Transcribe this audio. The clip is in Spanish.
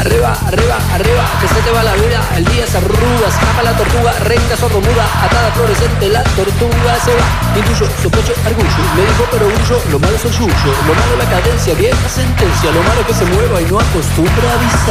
arriba, arriba, arriba, que se te va la vida, el día se arruga, escapa la tortuga, renca sordomuda, atada fluorescente, la tortuga se va. Intuyo, sospecho, argullo, me dijo pero orgullo, lo malo es el yuyo, lo malo la cadencia, vieja sentencia, lo malo que se mueva y no acostumbra a avisar.